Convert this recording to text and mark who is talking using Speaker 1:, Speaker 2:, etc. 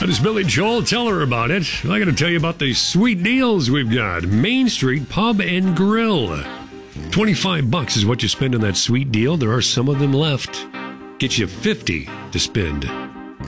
Speaker 1: It's Billy Joel. Tell her about it. I got to tell you about the sweet deals we've got. Main Street Pub and Grill. $25 is what you spend on that sweet deal. There are some of them left. Get you $50 to spend.